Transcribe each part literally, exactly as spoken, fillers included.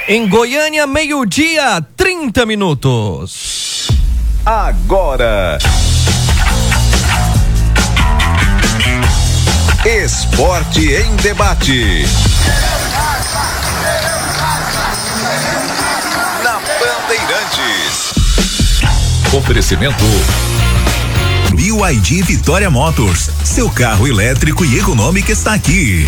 Em Goiânia, meio-dia, trinta minutos. Agora, Esporte em Debate. Na Bandeirantes. Oferecimento B Y D Vitória Motors. Seu carro elétrico e econômico está aqui.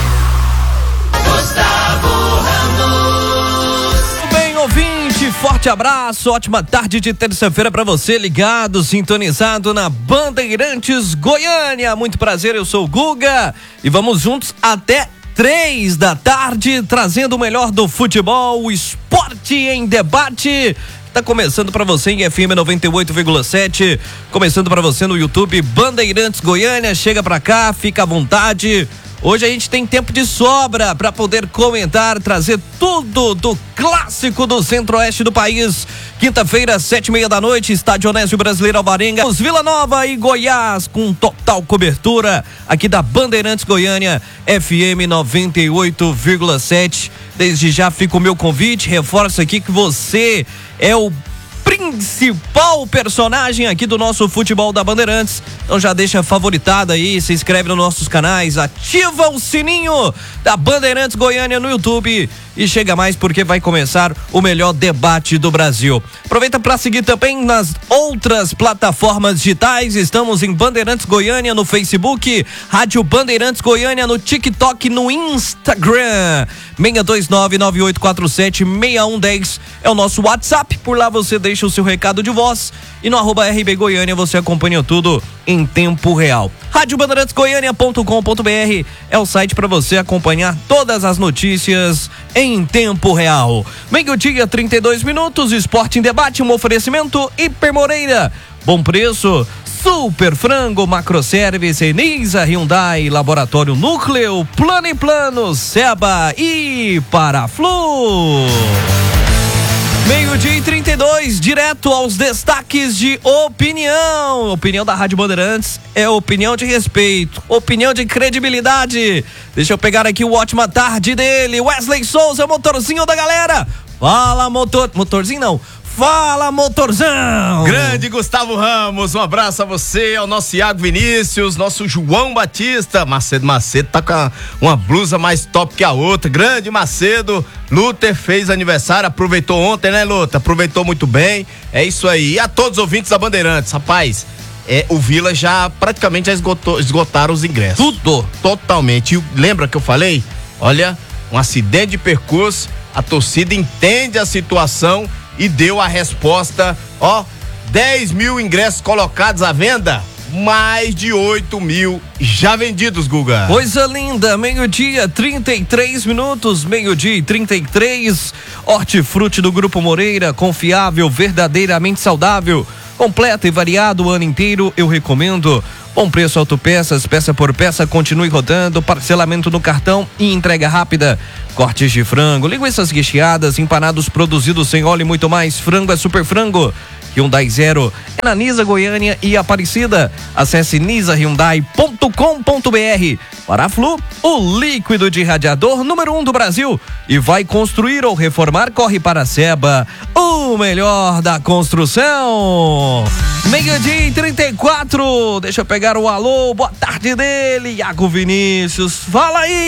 Gustavo Ramos. Bem, ouvinte, forte abraço, ótima tarde de terça-feira para você, ligado, sintonizado na Bandeirantes Goiânia. Muito prazer, eu sou o Guga e vamos juntos até três da tarde, trazendo o melhor do futebol, o Esporte em Debate. Tá começando para você em F M noventa e oito vírgula sete, começando para você no YouTube Bandeirantes Goiânia. Chega pra cá, fica à vontade. Hoje a gente tem tempo de sobra para poder comentar, trazer tudo do clássico do centro-oeste do país. Quinta-feira, sete e meia da noite, Estádio Onésio Brasileiro Alvarenga, os Vila Nova e Goiás, com total cobertura aqui da Bandeirantes Goiânia, F M noventa e oito vírgula sete. Desde já fica o meu convite, reforço aqui que você é o principal personagem aqui do nosso futebol da Bandeirantes. Então já deixa favoritada aí, se inscreve nos nossos canais, ativa o sininho da Bandeirantes Goiânia no YouTube e chega mais porque vai começar o melhor debate do Brasil. Aproveita para seguir também nas outras plataformas digitais. Estamos em Bandeirantes Goiânia no Facebook, Rádio Bandeirantes Goiânia no TikTok, no Instagram. seis dois nove, nove oito quatro sete, seis um um zero é o nosso WhatsApp. Por lá você deixa o seu recado de voz e no arroba R B Goiânia você acompanha tudo em tempo real. rádio bandeirantes goiânia ponto com ponto b r é o site para você acompanhar todas as notícias em tempo real. Meio-dia, trinta e dois minutos, Esporte em Debate, um oferecimento Hiper Moreira. Bom preço, Super Frango, Macroservice, Nisa, Hyundai, Laboratório Núcleo, Plano e Plano, Seba e Paraflu. Meio-dia e trinta e dois, direto aos destaques de opinião. Opinião da Rádio Bandeirantes é opinião de respeito, opinião de credibilidade. Deixa eu pegar aqui o ótima tarde dele, Wesley Souza, motorzinho da galera. Fala, motor... Motorzinho não. Fala, motorzão! Grande Gustavo Ramos, um abraço a você, ao nosso Iago Vinícius, nosso João Batista. Macedo Macedo tá com a, uma blusa mais top que a outra. Grande Macedo, Luther fez aniversário, aproveitou ontem, né, Luther? Aproveitou muito bem, é isso aí. E a todos os ouvintes da Bandeirantes, rapaz, é, o Vila já praticamente já esgotou, esgotaram os ingressos. Tudo! Totalmente. E lembra que eu falei? Olha, um acidente de percurso, a torcida entende a situação e deu a resposta, ó, dez mil ingressos colocados à venda, mais de oito mil já vendidos, Guga. Coisa linda, meio-dia, trinta e três minutos, meio-dia e trinta e três, Hortifruti do Grupo Moreira, confiável, verdadeiramente saudável, completo e variado o ano inteiro, eu recomendo. Bom preço, autopeças, peça por peça, continue rodando, parcelamento no cartão e entrega rápida. Cortes de frango, linguiças recheadas, empanados produzidos sem óleo e muito mais. Frango é Super Frango. Hyundai Zero é na Nisa, Goiânia e Aparecida. Acesse nisa hyundai ponto com ponto b r. Paraflu, o líquido de radiador número um do Brasil. E vai construir ou reformar, corre para a Seba, o melhor da construção. Meio-dia e trinta e quatro, deixa eu pegar o alô, boa tarde dele, Iago Vinícius. Fala aí,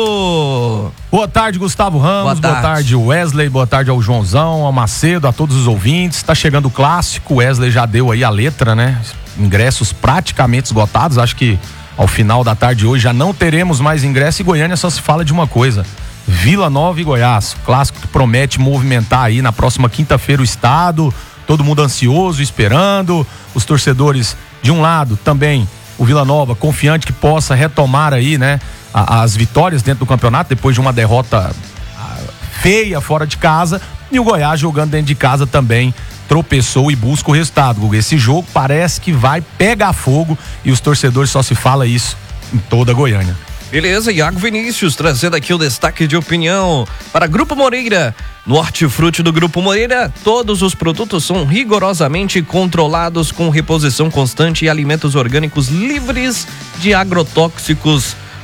Iago. Boa tarde, Gustavo Ramos, boa tarde. Boa tarde, Wesley, boa tarde ao Joãozão, ao Macedo, a todos os ouvintes. Tá chegando o clássico, o Wesley já deu aí a letra, né? Ingressos praticamente esgotados, acho que ao final da tarde de hoje já não teremos mais ingresso e Goiânia só se fala de uma coisa: Vila Nova e Goiás, clássico que promete movimentar aí na próxima quinta-feira o estado, todo mundo ansioso, esperando, os torcedores de um lado também, o Vila Nova confiante que possa retomar aí, né, as vitórias dentro do campeonato depois de uma derrota feia fora de casa, e o Goiás jogando dentro de casa também tropeçou e busca o resultado, Guga. Esse jogo parece que vai pegar fogo e os torcedores só se fala isso em toda a Goiânia. Beleza, Iago Vinícius trazendo aqui o destaque de opinião para Grupo Moreira. No Hortifruti do Grupo Moreira, todos os produtos são rigorosamente controlados com reposição constante e alimentos orgânicos livres de agrotóxicos.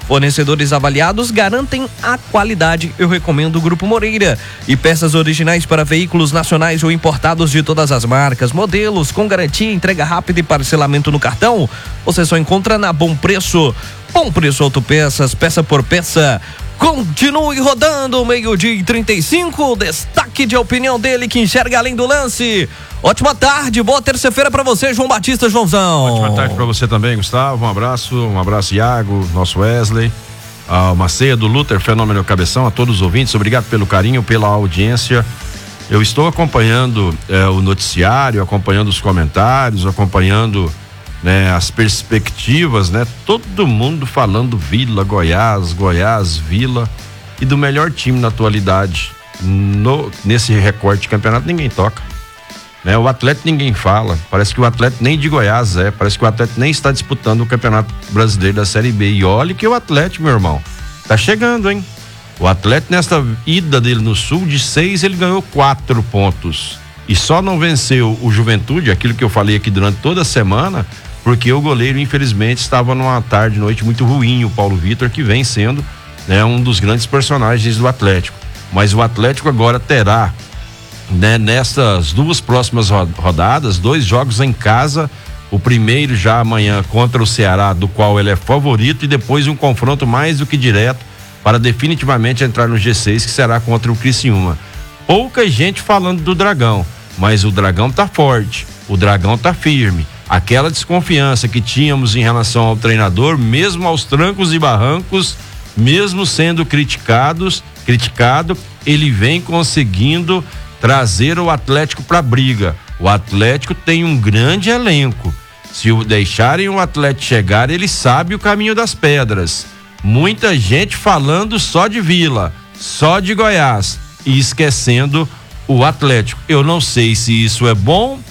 Fornecedores avaliados garantem a qualidade. Eu recomendo o Grupo Moreira. E peças originais para veículos nacionais ou importados de todas as marcas, modelos, com garantia, entrega rápida e parcelamento no cartão. Você só encontra na Bom Preço. Bom Preço Autopeças, peça por peça. Continue rodando, meio-dia e trinta e cinco. Destaque de opinião dele que enxerga além do lance. Ótima tarde, boa terça-feira pra você, João Batista, Joãozão. Ótima tarde pra você também, Gustavo. Um abraço, um abraço, Iago, nosso Wesley, ao Macedo, Luther, Fenômeno Cabeção, a todos os ouvintes. Obrigado pelo carinho, pela audiência. Eu estou acompanhando eh, o noticiário, acompanhando os comentários, acompanhando, né, as perspectivas, né? Todo mundo falando Vila, Goiás, Goiás, Vila, e do melhor time na atualidade. No, nesse recorte de campeonato ninguém toca, né? O Atlético ninguém fala, parece que o Atlético nem de Goiás é, parece que o Atlético nem está disputando o Campeonato Brasileiro da Série B. E olha que o Atlético, meu irmão, tá chegando, hein? O Atlético, nesta ida dele no Sul, de seis, ele ganhou quatro pontos e só não venceu o Juventude, aquilo que eu falei aqui durante toda a semana, porque o goleiro, infelizmente, estava numa tarde, noite muito ruim, o Paulo Vitor, que vem sendo, né, um dos grandes personagens do Atlético. Mas o Atlético agora terá, né, nessas duas próximas rodadas, dois jogos em casa. O primeiro já amanhã contra o Ceará, do qual ele é favorito, e depois um confronto mais do que direto para definitivamente entrar no G seis, que será contra o Criciúma. Pouca gente falando do Dragão, mas o Dragão tá forte, o Dragão tá firme. Aquela desconfiança que tínhamos em relação ao treinador, mesmo aos trancos e barrancos, mesmo sendo criticados, criticado, ele vem conseguindo trazer o Atlético para a briga. O Atlético tem um grande elenco. Se o deixarem o Atlético chegar, ele sabe o caminho das pedras. Muita gente falando só de Vila, só de Goiás e esquecendo o Atlético. Eu não sei se isso é bom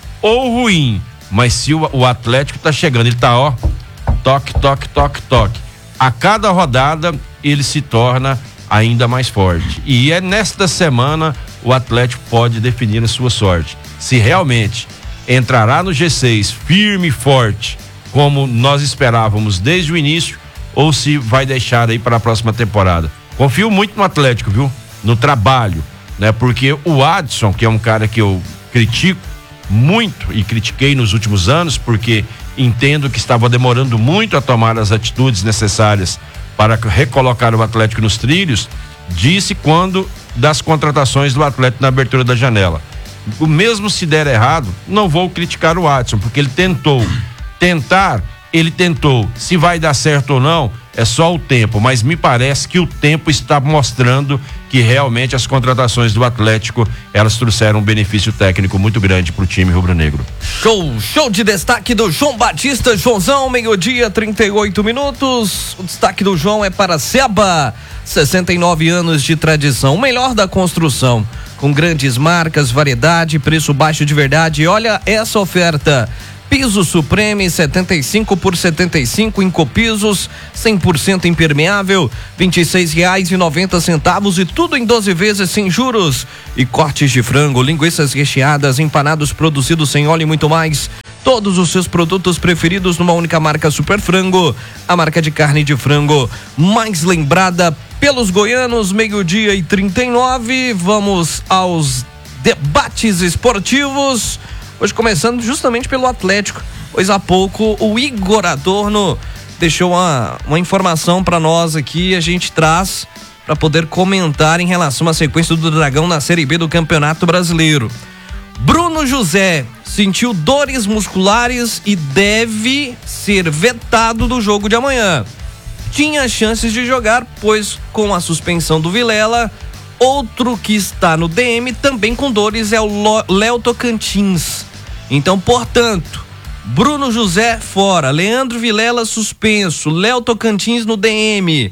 ou ruim, mas se o, o Atlético tá chegando, ele tá, ó, toque, toque, toque, toque. A cada rodada ele se torna ainda mais forte. E é nesta semana o Atlético pode definir a sua sorte. Se realmente entrará no G seis firme e forte, como nós esperávamos desde o início, ou se vai deixar aí para a próxima temporada. Confio muito no Atlético, viu? No trabalho, né? Porque o Adson, que é um cara que eu critico muito e critiquei nos últimos anos, porque entendo que estava demorando muito a tomar as atitudes necessárias para recolocar o Atlético nos trilhos, disse quando das contratações do Atlético na abertura da janela: o mesmo se der errado, não vou criticar o Adson, porque ele tentou. Tentar, ele tentou. Se vai dar certo ou não, é só o tempo, mas me parece que o tempo está mostrando que realmente as contratações do Atlético, elas trouxeram um benefício técnico muito grande para o time rubro-negro. Show, show de destaque do João Batista, Joãozão, meio-dia, trinta e oito minutos. O destaque do João é para Seba, sessenta e nove anos de tradição, o melhor da construção, com grandes marcas, variedade, preço baixo de verdade. E olha essa oferta: piso Supreme setenta e cinco por setenta e cinco em copisos, cem por cento impermeável, vinte e seis reais e noventa centavos, e tudo em doze vezes sem juros. E cortes de frango, linguiças recheadas, empanados produzidos sem óleo e muito mais. Todos os seus produtos preferidos numa única marca: Super Frango, a marca de carne de frango mais lembrada pelos goianos. Meio-dia e trinta e nove, vamos aos debates esportivos. Hoje começando justamente pelo Atlético, pois há pouco o Igor Adorno deixou uma, uma informação para nós aqui, a gente traz para poder comentar em relação à sequência do Dragão na Série B do Campeonato Brasileiro. Bruno José sentiu dores musculares e deve ser vetado do jogo de amanhã. Tinha chances de jogar, pois com a suspensão do Vilela, outro que está no D M também com dores é o Léo Tocantins. Então, portanto, Bruno José fora, Leandro Vilela suspenso, Léo Tocantins no D M,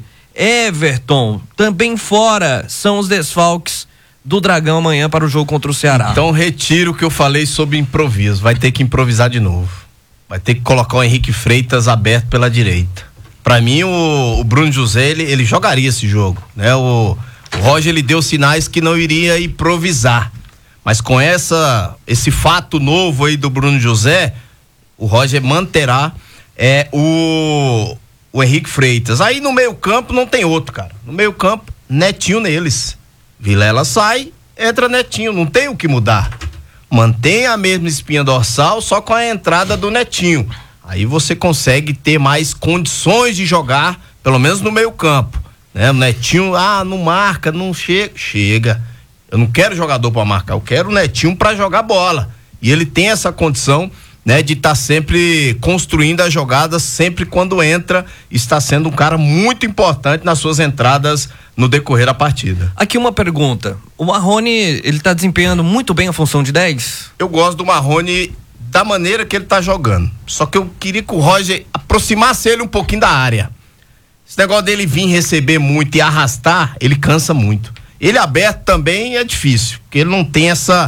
Everton também fora. São os desfalques do Dragão amanhã para o jogo contra o Ceará. Então retiro o que eu falei sobre improviso. Vai ter que improvisar de novo. Vai ter que colocar o Henrique Freitas aberto pela direita. Para mim, o, o Bruno José, ele, ele jogaria esse jogo, né? O O Roger, ele deu sinais que não iria improvisar, mas com essa, esse fato novo aí do Bruno José, o Roger manterá é, o, o Henrique Freitas. Aí no meio campo não tem outro, cara. No meio campo, Netinho neles. Vilela sai, entra Netinho, não tem o que mudar. Mantém a mesma espinha dorsal, só com a entrada do Netinho. Aí você consegue ter mais condições de jogar, pelo menos no meio campo, né? O Netinho, ah, não marca, não chega, chega. Eu não quero jogador para marcar, eu quero o Netinho para jogar bola. E ele tem essa condição, né, de estar tá sempre construindo as jogadas, sempre quando entra, está sendo um cara muito importante nas suas entradas no decorrer da partida. Aqui uma pergunta, o Marrone, ele tá desempenhando muito bem a função de dez? Eu gosto do Marrone da maneira que ele tá jogando, só que eu queria que o Roger aproximasse ele um pouquinho da área. Esse negócio dele vir receber muito e arrastar, ele cansa muito. Ele aberto também é difícil, porque ele não tem essa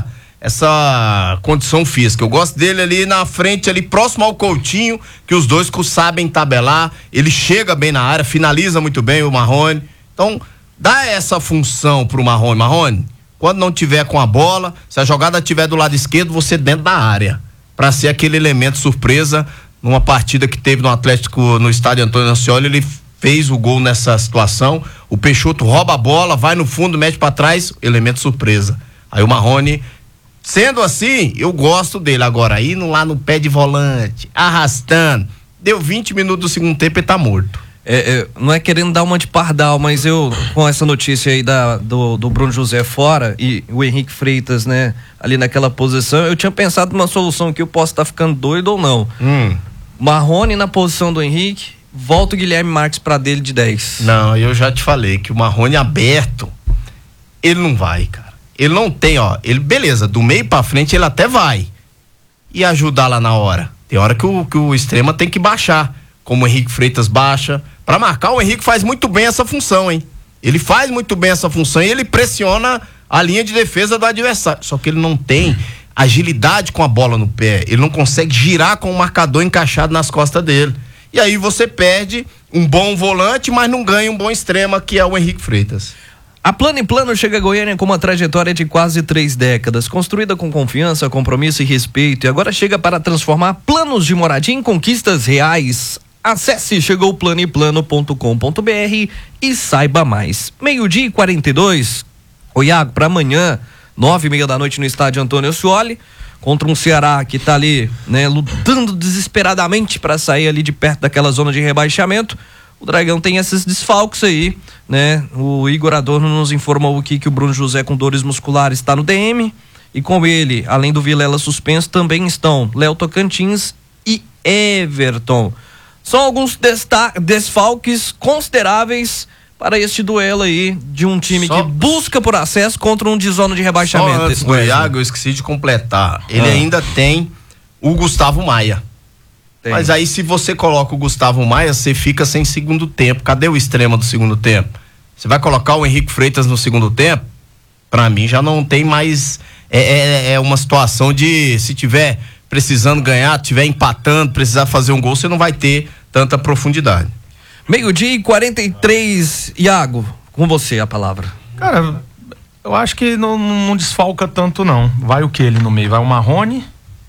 essa condição física. Eu gosto dele ali na frente, ali próximo ao Coutinho, que os dois sabem tabelar, ele chega bem na área, finaliza muito bem o Marrone. Então, dá essa função pro Marrone. Marrone, quando não tiver com a bola, se a jogada tiver do lado esquerdo, você dentro da área, para ser aquele elemento surpresa. Numa partida que teve no Atlético, no estádio Antônio Ascioli, ele fez o gol nessa situação. O Peixoto rouba a bola, vai no fundo, mete para trás, elemento surpresa. Aí o Marrone, sendo assim, eu gosto dele. Agora, indo lá no pé de volante, arrastando, deu vinte minutos do segundo tempo e tá morto. É, é, não é querendo dar uma de pardal, mas eu, com essa notícia aí da, do, do Bruno José fora e o Henrique Freitas, né, ali naquela posição, eu tinha pensado numa solução que eu posso estar tá ficando doido ou não. Hum. Marrone na posição do Henrique, volta o Guilherme Marques pra dele de dez. Não, eu já te falei que o Marrone aberto, ele não vai, cara. Ele não tem, ó, ele, beleza, do meio pra frente ele até vai. E ajudar lá na hora. Tem hora que o, que o extrema tem que baixar, como o Henrique Freitas baixa. Pra marcar, o Henrique faz muito bem essa função, hein? Ele faz muito bem essa função e ele pressiona a linha de defesa do adversário. Só que ele não tem agilidade com a bola no pé. Ele não consegue girar com o marcador encaixado nas costas dele. E aí você perde um bom volante, mas não ganha um bom extrema, que é o Henrique Freitas. A Plano e Plano chega a Goiânia com uma trajetória de quase três décadas, construída com confiança, compromisso e respeito, e agora chega para transformar planos de moradia em conquistas reais. Acesse chegou plano e plano ponto com ponto br e saiba mais. Meio-dia e quarenta e dois, o Iago, para amanhã, nove e meia da noite no estádio Antônio Ascioli, contra um Ceará que tá ali, né, lutando desesperadamente para sair ali de perto daquela zona de rebaixamento. O Dragão tem esses desfalques aí, né? O Igor Adorno nos informou aqui que o Bruno José com dores musculares está no D M, e com ele, além do Vilela suspenso, também estão Léo Tocantins e Everton. São alguns desfalques consideráveis para este duelo aí de um time só, que busca por acesso contra um de zona de rebaixamento. Só antes do Iago, eu esqueci de completar. Ele ah. ainda tem o Gustavo Maia. Tem. Mas aí se você coloca o Gustavo Maia, você fica sem segundo tempo. Cadê o extrema do segundo tempo? Você vai colocar o Henrique Freitas no segundo tempo? Pra mim já não tem mais... É, é, é uma situação de, se tiver precisando ganhar, tiver empatando, precisar fazer um gol, você não vai ter tanta profundidade. Meio-dia e quarenta e três, Iago, com você a palavra. Cara, eu acho que não, não desfalca tanto não. Vai o que ele no meio? Vai o Marrone,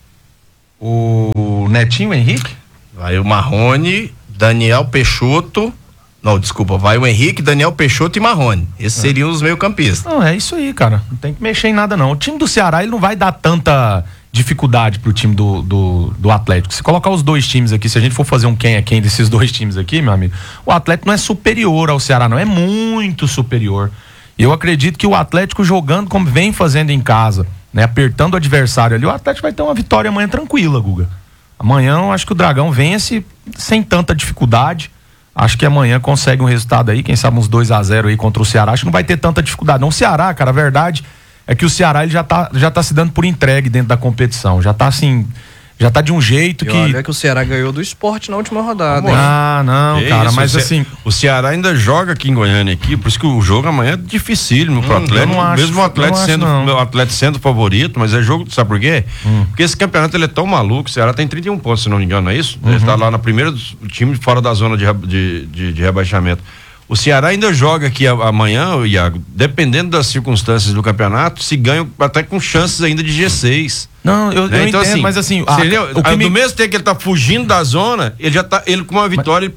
o Netinho, o Henrique? Vai o Marrone, Daniel Peixoto, não, desculpa, vai o Henrique, Daniel Peixoto e Marrone. Esses é. seriam os meio-campistas. Não, é isso aí, cara, não tem que mexer em nada não. O time do Ceará, ele não vai dar tanta dificuldade pro time do, do, do Atlético. Se colocar os dois times aqui, se a gente for fazer um quem é quem desses dois times aqui, meu amigo, o Atlético não é superior ao Ceará, não, é muito superior. E eu acredito que o Atlético jogando como vem fazendo em casa, né, apertando o adversário ali, o Atlético vai ter uma vitória amanhã tranquila, Guga. Amanhã eu acho que o Dragão vence sem tanta dificuldade. Acho que amanhã consegue um resultado aí, quem sabe uns dois a zero aí contra o Ceará. Acho que não vai ter tanta dificuldade. Não, o Ceará, cara, a verdade é que o Ceará ele já tá, já tá se dando por entregue dentro da competição. Já tá assim, já tá de um jeito e que... Olha que o Ceará ganhou do Sport na última rodada. Ah, não, que cara, isso, mas o assim... O Ceará ainda joga aqui em Goiânia aqui, por isso que o jogo amanhã é dificílimo pro hum, Atlético. Não acho, mesmo o Atlético sendo, o Atlético sendo favorito, mas é jogo, sabe por quê? Hum. Porque esse campeonato ele é tão maluco, o Ceará tem trinta e um pontos, se não me engano, não é isso? Uhum. Ele tá lá na primeira do time fora da zona de, de, de, de rebaixamento. O Ceará ainda joga aqui amanhã, Iago, dependendo das circunstâncias do campeonato, se ganha até com chances ainda de G seis. Não, eu, né? eu então, entendo, assim, mas assim, ah, o que me... do mesmo tempo que ele tá fugindo da zona, ele já tá, ele com uma vitória, mas... ele pode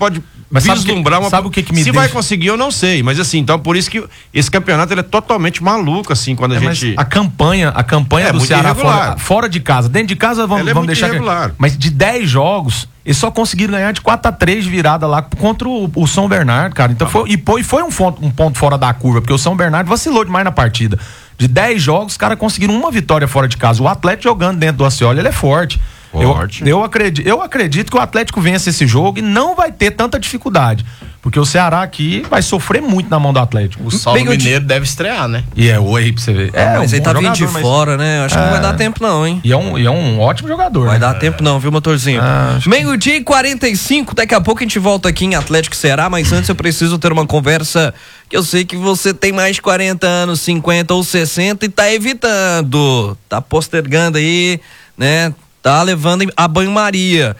Mas vislumbrar sabe, uma. sabe o que, que me Se deixa... vai conseguir, eu não sei. Mas assim, então por isso que esse campeonato ele é totalmente maluco, assim, quando a é, gente. A campanha, a campanha é, do Ceará fora, irregular. fora de casa, dentro de casa, vamos, Ela é vamos muito deixar. irregular. Que... Mas de dez jogos, eles só conseguiram ganhar de quatro a três de virada lá contra o, o São Bernardo, cara. Então ah. foi, e foi, foi um, ponto, um ponto fora da curva, porque o São Bernardo vacilou demais na partida. De dez jogos, os caras conseguiram uma vitória fora de casa. O Atlético jogando dentro do Acioli, ele é forte. Forte. Eu, eu, acredito, eu acredito que o Atlético vença esse jogo e não vai ter tanta dificuldade. Porque o Ceará aqui vai sofrer muito na mão do Atlético. O Saulo Mineiro deve estrear, né? E é oi pra você ver. É, mas um ele tá vindo de mas... fora, né? Acho é... que não vai dar tempo não, hein? E é um, e é um ótimo jogador. Vai né? dar tempo não, viu, motorzinho? Ah, meio-dia e quarenta e cinco, daqui a pouco a gente volta aqui em Atlético e Ceará, mas antes eu preciso ter uma conversa que eu sei que você tem mais de quarenta anos, cinquenta ou sessenta e tá evitando, tá postergando aí, né? Tá levando a banho-maria.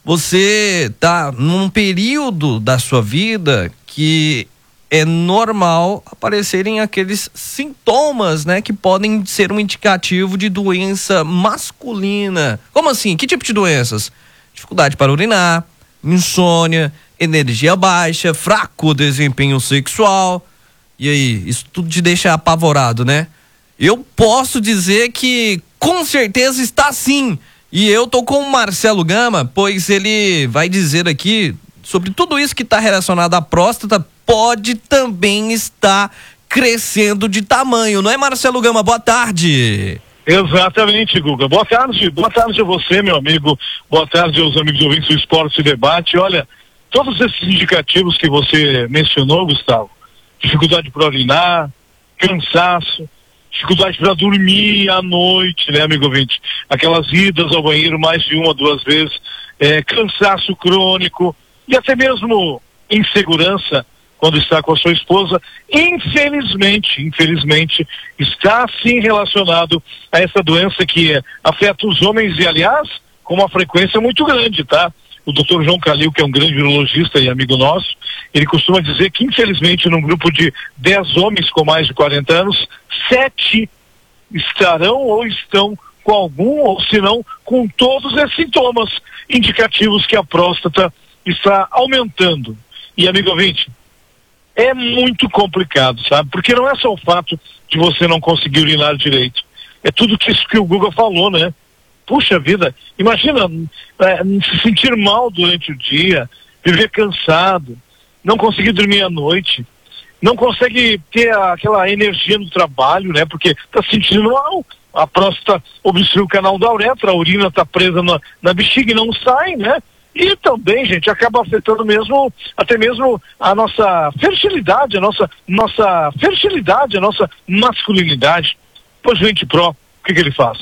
Você tá num período da sua vida que é normal aparecerem aqueles sintomas, né, que podem ser um indicativo de doença masculina. Como assim? Que tipo de doenças? Dificuldade para urinar, insônia, energia baixa, fraco desempenho sexual. E aí, isso tudo te deixa apavorado, né? Eu posso dizer que com certeza está sim. E eu tô com o Marcelo Gama, pois ele vai dizer aqui sobre tudo isso que está relacionado à próstata, pode também estar crescendo de tamanho, não é, Marcelo Gama? Boa tarde. Exatamente, Guga. Boa tarde, boa tarde a você, meu amigo. Boa tarde aos amigos ouvintes do Esporte e Debate. Olha, todos esses indicativos que você mencionou, Gustavo, dificuldade para urinar, cansaço, dificuldade para dormir à noite, né, amigo ouvinte? Aquelas idas ao banheiro mais de uma, duas vezes, é, cansaço crônico e até mesmo insegurança quando está com a sua esposa, infelizmente, infelizmente, está sim relacionado a essa doença que afeta os homens e, aliás, com uma frequência muito grande, tá? O doutor João Calil, que é um grande urologista e amigo nosso, ele costuma dizer que, infelizmente, num grupo de dez homens com mais de quarenta anos, sete estarão ou estão com algum, ou se não, com todos esses sintomas indicativos que a próstata está aumentando. E, amigo ouvinte, é muito complicado, sabe? Porque não é só o fato de você não conseguir urinar direito. É tudo que isso que o Guga falou, né? Puxa vida, imagina é, se sentir mal durante o dia, viver cansado, não conseguir dormir à noite, não consegue ter a, aquela energia no trabalho, né? Porque tá sentindo mal, a próstata obstrui o canal da uretra, a urina tá presa na, na bexiga e não sai, né? E também, gente, acaba afetando mesmo, até mesmo a nossa fertilidade, a nossa, nossa fertilidade, a nossa masculinidade. Pois o Ventipro, o que que ele faz?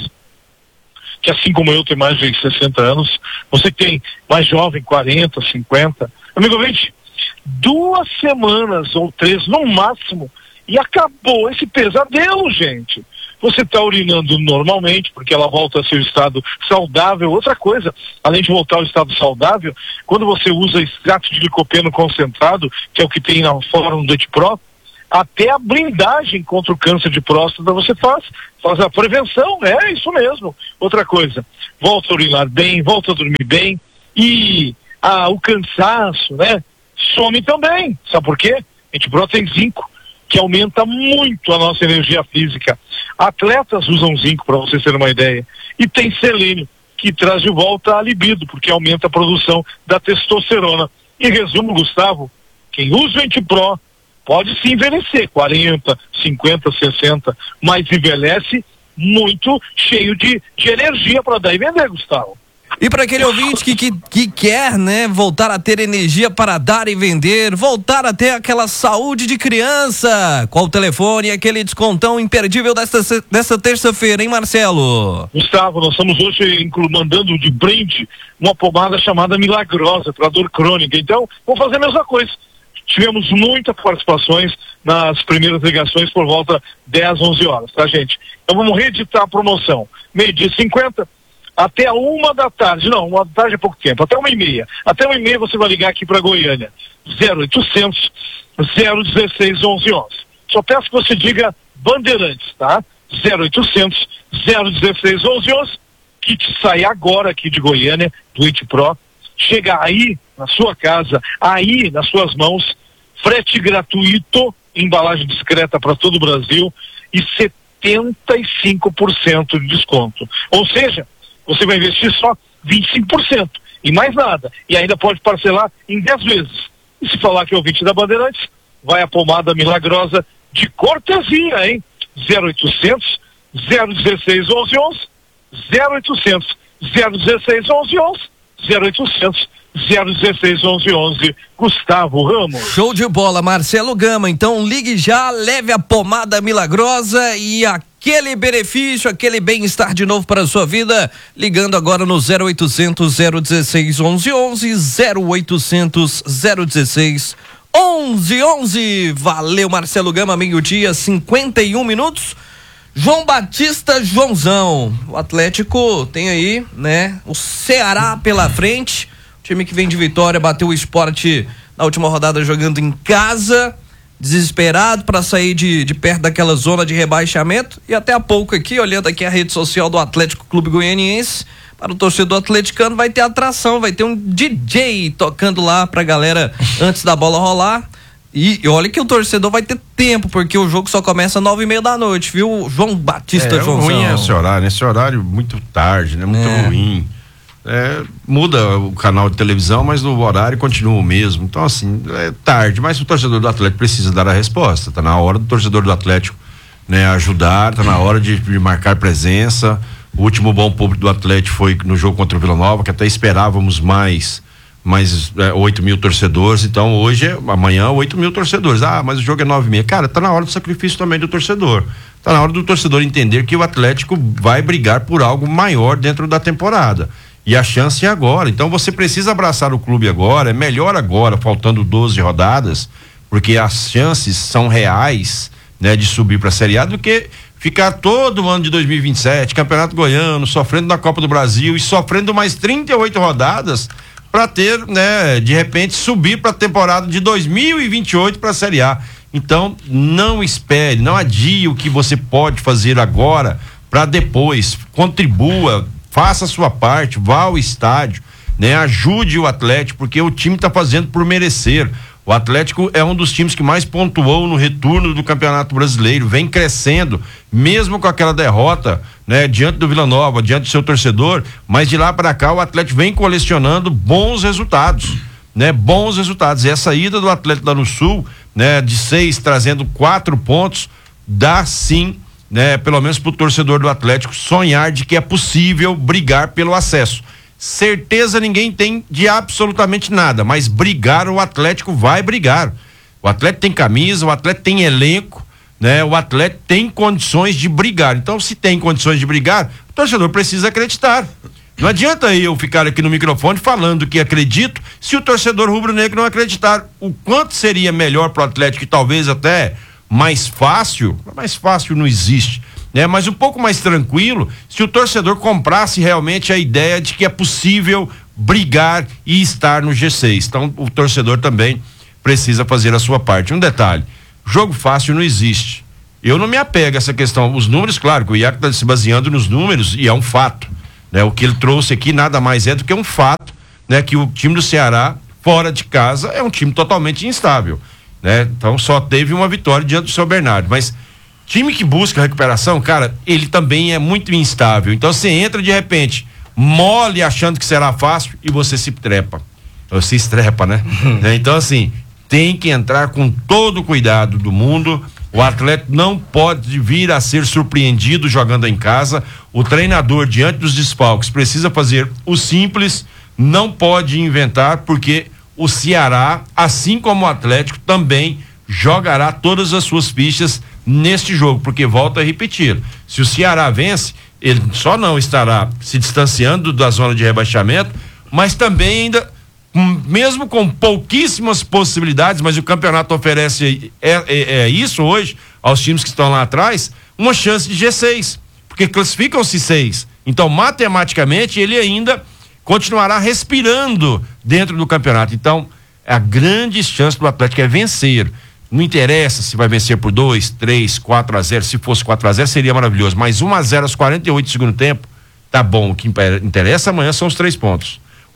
Que assim como eu tenho mais de sessenta anos, você que tem mais jovem, quarenta, cinquenta, amigo ouvinte, duas semanas ou três no máximo e acabou esse pesadelo, gente. Você está urinando normalmente, porque ela volta a seu estado saudável. Outra coisa, além de voltar ao estado saudável, quando você usa extrato de licopeno concentrado, que é o que tem na fórmula do Ventipro, até a blindagem contra o câncer de próstata você faz, faz a prevenção, é isso mesmo. Outra coisa, volta a urinar bem, volta a dormir bem, e ah, o cansaço, né, some também. Sabe por quê? Ventipro tem zinco, que aumenta muito a nossa energia física. Atletas usam zinco, para vocês terem uma ideia. E tem selênio, que traz de volta a libido, porque aumenta a produção da testosterona. Em resumo, Gustavo, quem usa o Ventipro pode se envelhecer, quarenta, cinquenta, sessenta, mas envelhece muito cheio de, de energia para dar e vender, Gustavo. E para aquele ouvinte que, que, que quer, né, voltar a ter energia para dar e vender, voltar a ter aquela saúde de criança, qual o telefone e aquele descontão imperdível desta, desta terça-feira, hein, Marcelo? Gustavo, nós estamos hoje inclu, mandando de brinde uma pomada chamada Milagrosa para dor crônica. Então, vamos fazer a mesma coisa. Tivemos muitas participações nas primeiras ligações por volta dez, onze horas, tá, gente? Então vamos reeditar a promoção. Meio-dia e cinquenta, até a uma da tarde, não, uma da tarde é pouco tempo, até uma e meia. Até uma e meia você vai ligar aqui para Goiânia. zero oitocentos, zero dezesseis, onze onze. Só peço que você diga Bandeirantes, tá? zero oitocentos, zero dezesseis, onze onze, que te sai agora aqui de Goiânia, do Ventipro. chega aí na sua casa, aí nas suas mãos, frete gratuito, embalagem discreta para todo o Brasil e setenta e cinco por cento de desconto. Ou seja, você vai investir só vinte e cinco por cento e mais nada, e ainda pode parcelar em dez vezes. E se falar que é ouvinte da Bandeirantes, vai a pomada milagrosa de cortesia, hein? zero oitocentos, zero dezesseis, onze onze, zero oitocentos, zero dezesseis, onze onze, zero oitocentos, zero dezesseis, onze onze, Gustavo Ramos. Show de bola, Marcelo Gama. Então ligue já, leve a pomada milagrosa e aquele benefício, aquele bem-estar de novo para a sua vida, ligando agora no zero oitocentos, zero dezesseis, onze onze, zero oitocentos, zero dezesseis, onze onze. Valeu, Marcelo Gama, meio-dia, cinquenta e um minutos. João Batista, Joãozão. O Atlético tem aí, né, o Ceará pela frente. O time que vem de vitória, bateu o Sport na última rodada jogando em casa, desesperado para sair de, de perto daquela zona de rebaixamento. E até há pouco aqui, olhando aqui a rede social do Atlético Clube Goianiense, para o torcedor atleticano vai ter atração, vai ter um D J tocando lá pra galera antes da bola rolar. E, e olha que o torcedor vai ter tempo, porque o jogo só começa às nove e meia da noite, viu, João Batista, é, Joãozão? Ruim é esse horário, esse horário muito tarde, né? Muito é. ruim. É, muda o canal de televisão, mas o horário continua o mesmo. Então, assim, é tarde, mas o torcedor do Atlético precisa dar a resposta. Tá na hora do torcedor do Atlético, né, ajudar, tá na hora de, de marcar presença. O último bom público do Atlético foi no jogo contra o Vila Nova, que até esperávamos mais. mais é, oito mil torcedores. Então hoje, amanhã, oito mil torcedores. Ah, mas o jogo é nove e meia. Cara, tá na hora do sacrifício também do torcedor. Tá na hora do torcedor entender que o Atlético vai brigar por algo maior dentro da temporada. E a chance é agora. Então você precisa abraçar o clube agora. É melhor agora, faltando doze rodadas, porque as chances são reais, né, de subir para a Série A, do que ficar todo o ano de dois mil e vinte e sete, Campeonato Goiano, sofrendo na Copa do Brasil e sofrendo mais trinta e oito rodadas para ter, né, de repente subir para a temporada de dois mil e vinte e oito para a Série A. Então, não espere, não adie o que você pode fazer agora para depois. Contribua, faça a sua parte, vá ao estádio, né, ajude o Atlético, porque o time está fazendo por merecer. O Atlético é um dos times que mais pontuou no retorno do Campeonato Brasileiro, vem crescendo, mesmo com aquela derrota, né, diante do Vila Nova, diante do seu torcedor, mas de lá para cá o Atlético vem colecionando bons resultados, né, bons resultados. E essa ida do Atlético lá no Sul, né, de seis trazendo quatro pontos, dá sim, né, pelo menos pro torcedor do Atlético sonhar de que é possível brigar pelo acesso. Certeza ninguém tem de absolutamente nada, mas brigar, o Atlético vai brigar. O Atlético tem camisa, o Atlético tem elenco, né? O Atlético tem condições de brigar. Então, se tem condições de brigar, o torcedor precisa acreditar. Não adianta eu ficar aqui no microfone falando que acredito, se o torcedor rubro-negro não acreditar. O quanto seria melhor para o Atlético, e talvez até mais fácil, mais fácil não existe, né? Mas um pouco mais tranquilo, se o torcedor comprasse realmente a ideia de que é possível brigar e estar no G seis. Então o torcedor também precisa fazer a sua parte. Um detalhe, jogo fácil não existe. Eu não me apego a essa questão, os números, claro que o Iaco está se baseando nos números e é um fato, né? O que ele trouxe aqui nada mais é do que um fato, né? Que o time do Ceará, fora de casa, é um time totalmente instável, né? Então só teve uma vitória diante do São Bernardo, mas time que busca recuperação, cara, ele também é muito instável. Então você entra de repente, mole achando que será fácil e você se trepa. Você estrepa, né? Então assim, tem que entrar com todo o cuidado do mundo. O atleta não pode vir a ser surpreendido jogando em casa. O treinador, diante dos desfalques, precisa fazer o simples, não pode inventar, porque o Ceará, assim como o Atlético, também jogará todas as suas fichas neste jogo, porque volta a repetir, se o Ceará vence, ele só não estará se distanciando da zona de rebaixamento, mas também ainda, mesmo com pouquíssimas possibilidades, mas o campeonato oferece é, é, é isso hoje aos times que estão lá atrás, uma chance de G seis, porque classificam-se seis, então matematicamente ele ainda continuará respirando dentro do campeonato. Então a grande chance do Atlético é vencer. Não interessa se vai vencer por dois, três, quatro a zero. Se fosse quatro a zero seria maravilhoso, mas um a zero aos quarenta e oito do segundo tempo, tá bom. O que interessa amanhã são os três pontos. O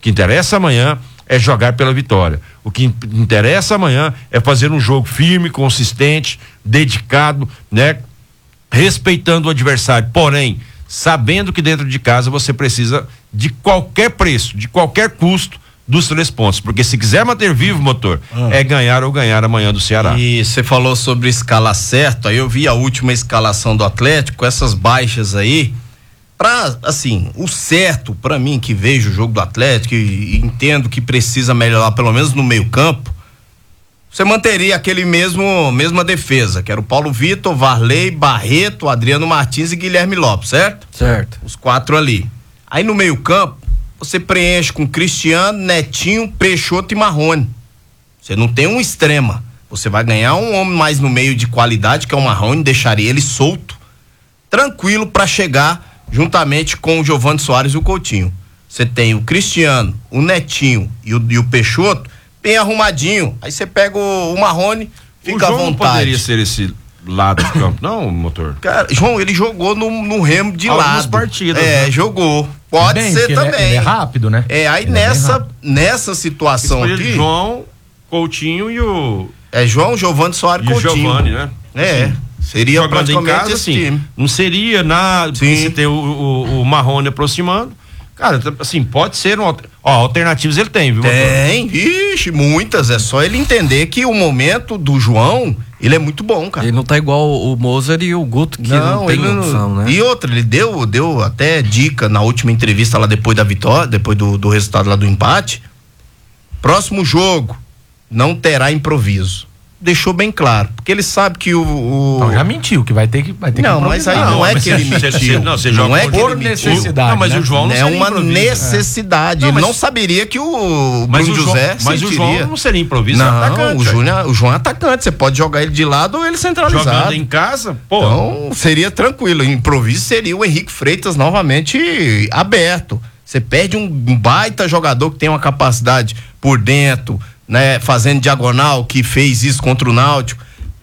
que interessa amanhã é jogar pela vitória. O que interessa amanhã é fazer um jogo firme, consistente, dedicado, né? Respeitando o adversário, porém, sabendo que dentro de casa você precisa de qualquer preço, de qualquer custo dos três pontos, porque se quiser manter vivo o motor, ah. é ganhar ou ganhar amanhã do Ceará. E você falou sobre escalar certo, aí eu vi a última escalação do Atlético, essas baixas aí, pra, assim, o certo pra mim que vejo o jogo do Atlético e, e entendo que precisa melhorar pelo menos no meio campo, você manteria aquele mesmo, mesma defesa, que era o Paulo Vitor, Varley, Barreto, Adriano Martins e Guilherme Lopes, certo? Certo. Os quatro ali. Aí no meio campo, você preenche com Cristiano, Netinho, Peixoto e Marrone. Você não tem um extrema. Você vai ganhar um homem mais no meio de qualidade, que é o Marrone, deixaria ele solto, tranquilo para chegar juntamente com o Giovani Soares e o Coutinho. Você tem o Cristiano, o Netinho e o, e o Peixoto bem arrumadinho. Aí você pega o, o Marrone, fica à vontade. Não poderia ser esse lado do campo, não, motor? Cara, João, ele jogou no, no remo de Algumas lado. partidas. É, né? jogou. Pode bem, ser também. Ele é, ele é rápido, né? É, aí ele nessa, é nessa situação aqui. João, Coutinho e o. É João, Giovani Soares e Coutinho. o Giovani, né? É. Assim, seria jogando praticamente em casa, esse assim, time. Não seria nada, porque você tem o, o, o Marrone aproximando. Cara, assim, pode ser um. Ó, alternativas ele tem, viu? Tem, ixi, muitas. É só ele entender que o momento do João, ele é muito bom, cara. Ele não tá igual o Mozart e o Guto, que não, não tem ele opção, não... né? E outra, ele deu, deu até dica na última entrevista lá depois da vitória, depois do, do resultado lá do empate. Próximo jogo, não terá improviso. Deixou bem claro, porque ele sabe que o, o... Não, já mentiu, que vai ter que vai ter Não, que mas aí não, não é que ele mentiu. Não, você não é por necessidade. Não, mas né? o João não é uma necessidade. Não, ele mas... não saberia que o mas Bruno o João, José Mas sentiria. o João não seria improviso, não, é atacante. O, Júnior, o João é atacante, você pode jogar ele de lado ou ele centralizado. Jogando em casa, pô. Então, seria tranquilo. O improviso seria o Henrique Freitas novamente aberto. Você perde um baita jogador que tem uma capacidade por dentro, né, fazendo diagonal, que fez isso contra o Náutico.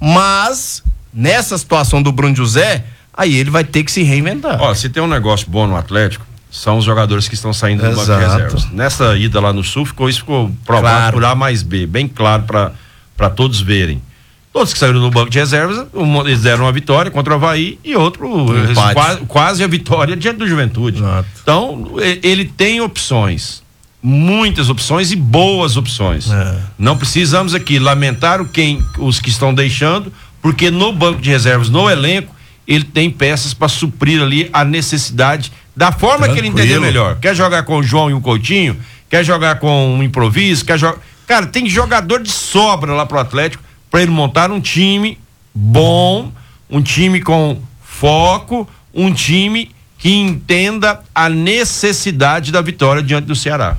Mas, nessa situação do Bruno José, aí ele vai ter que se reinventar. Ó, se tem um negócio bom no Atlético, são os jogadores que estão saindo do banco de reservas. Nessa ida lá no Sul, ficou, isso ficou provado claro. por A mais B, bem claro para todos verem. Todos que saíram do banco de reservas, um, eles deram uma vitória contra o Avaí e outro um quase, quase a vitória diante do Juventude. Exato. Então, ele tem opções. Muitas opções e boas opções. É. Não precisamos aqui lamentar o quem, os que estão deixando, porque no banco de reservas, no elenco, ele tem peças para suprir ali a necessidade da forma Tranquilo. que ele entender melhor. Quer jogar com o João e o Coutinho? Quer jogar com um improviso? Quer jogar... Cara, tem jogador de sobra lá pro Atlético para ele montar um time bom, um time com foco, um time que entenda a necessidade da vitória diante do Ceará.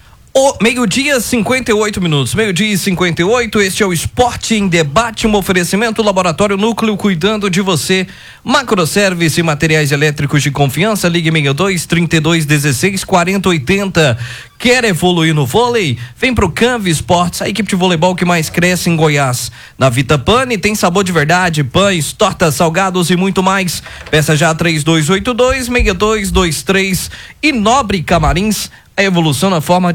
O meio-dia, cinquenta e oito minutos. Meio-dia e cinquenta e oito. Este é o Esporte em Debate, um oferecimento Laboratório Núcleo, cuidando de você. Macroservice e materiais elétricos de confiança. Ligue sessenta e dois, trinta e dois, dezesseis, quarenta, oitenta. Quer evoluir no vôlei? Vem pro Canvi Esportes, a equipe de voleibol que mais cresce em Goiás. Na Vita Pane tem sabor de verdade, pães, tortas, salgados e muito mais. Peça já três dois oito dois, seis dois dois três. E Nobre Camarins, a evolução na forma